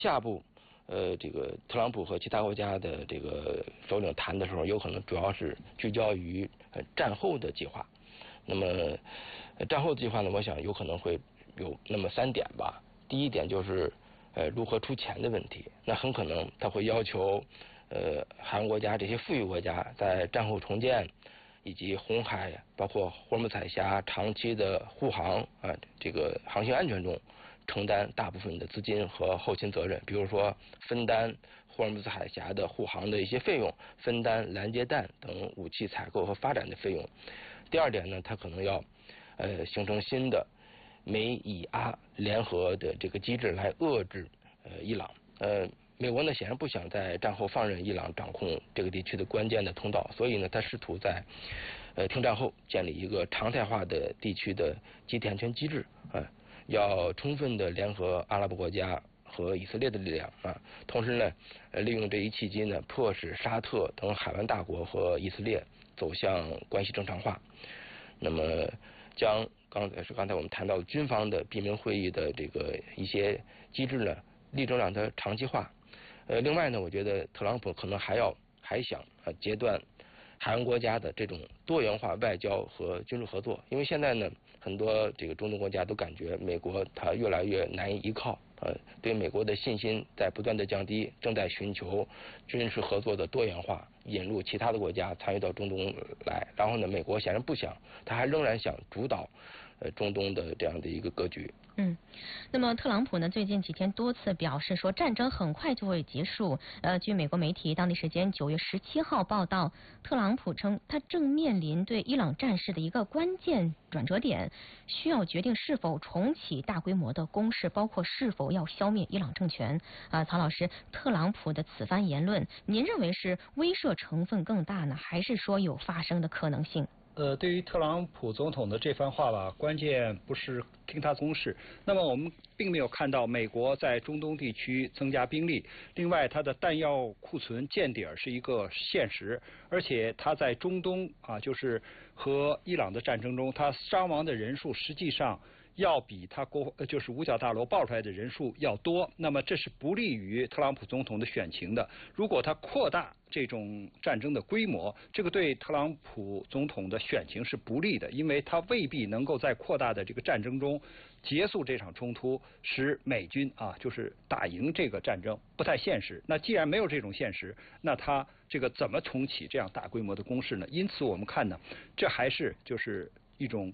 下步，这个特朗普和其他国家的这个首领谈的时候，有可能主要是聚焦于战后的计划。那么战后计划呢，我想有可能会有那么3点吧。第一点就是如何出钱的问题，那很可能他会要求海湾国家这些富裕国家在战后重建以及红海包括霍尔木兹海峡长期的护航这个航行安全中承担大部分的资金和后勤责任，比如说分担霍尔木兹海峡的护航的一些费用，分担拦截弹等武器采购和发展的费用。第二点呢，它可能要形成新的美以阿联合的这个机制来遏制伊朗。美国呢显然不想在战后放任伊朗掌控这个地区的关键的通道，所以呢，他试图在停战后建立一个常态化的地区的集体安全机制要充分的联合阿拉伯国家和以色列的力量同时呢，利用这一契机呢，迫使沙特等海湾大国和以色列走向关系正常化。那么将刚才我们谈到的军方的闭门会议的这个一些机制呢，力争让它长期化。另外呢，我觉得特朗普可能还想截断海湾国家的这种多元化外交和军事合作，因为现在呢，很多这个中东国家都感觉美国它越来越难以依靠，对美国的信心在不断的降低，正在寻求军事合作的多元化，引入其他的国家参与到中东来。然后呢，美国显然不想，他还仍然想主导中东的这样的一个格局。 那么特朗普呢，最近几天多次表示说战争很快就会结束。据美国媒体当地时间9月17号报道，特朗普称他正面临对伊朗战事的一个关键转折点，需要决定是否重启大规模的攻势，包括是否要消灭伊朗政权。曹老师，特朗普的此番言论，您认为是威慑成分更大呢，还是说有发生的可能性？ 对于特朗普总统的这番话吧，关键不是听他攻势。那么我们并没有看到美国在中东地区增加兵力，另外它的弹药库存见底儿是一个现实，而且它在中东就是和伊朗的战争中，它伤亡的人数实际上要比他就是五角大楼爆出来的人数要多，那么这是不利于特朗普总统的选情的。如果他扩大这种战争的规模，这个对特朗普总统的选情是不利的，因为他未必能够在扩大的这个战争中结束这场冲突，使美军就是打赢这个战争，不太现实。那既然没有这种现实，那他这个怎么重启这样大规模的攻势呢？因此我们看呢，这还是就是一种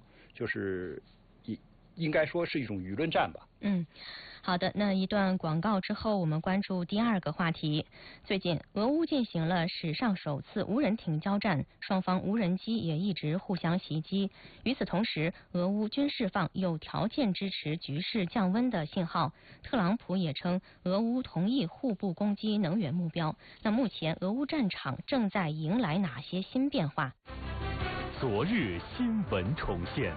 应该说是一种舆论战吧。 好的，那一段广告之后，我们关注第二个话题。最近，俄乌进行了史上首次无人艇交战，双方无人机也一直互相袭击。与此同时，俄乌均释放有条件支持局势降温的信号。特朗普也称，俄乌同意互不攻击能源目标。那目前，俄乌战场正在迎来哪些新变化？ 昨日新闻重现。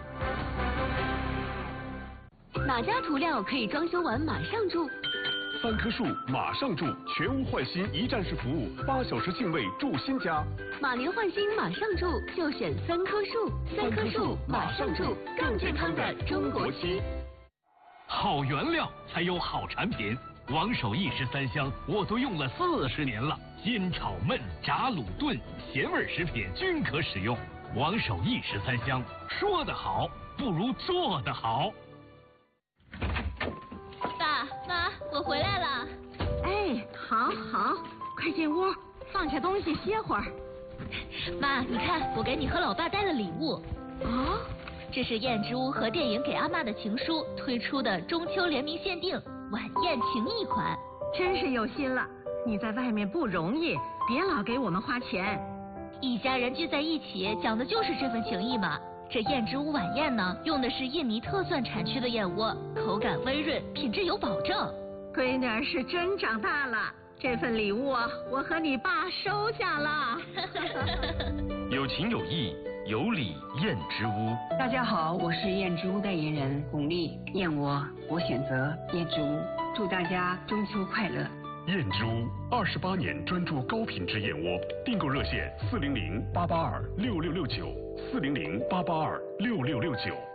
哪家涂料可以装修完马上住 ？3棵树马上住，全屋换新一站式服务，8小时净位住新家。 马年换新马上住，就选3棵树，3棵树马上住，更健康的中国区。 好原料才有好产品，王守义13香我都用了40年了，煎炒焖炸卤炖咸味食品均可使用。王守义13香，说得好不如做得好。 爸妈，我回来了。 哎，好，快进屋，放下东西歇会儿。 妈，你看，我给你和老爸带了礼物。这是燕之屋和电影给阿嬷的情书推出的中秋联名限定晚宴情谊款， 真是有心了。你在外面不容易，别老给我们花钱。 一家人聚在一起，讲的就是这份情谊嘛。这燕之屋晚宴呢，用的是印尼特蒜产区的燕窝，口感微润，品质有保证。 闺女儿是真长大了，这份礼物我和你爸收下了。 有情有义，有礼燕之屋。 大家好，我是燕之屋代言人巩俐，燕窝我选择燕之屋，祝大家中秋快乐。 燕之屋28年专注高品质燕窝，订购热线400-882-6669，400-882-6669。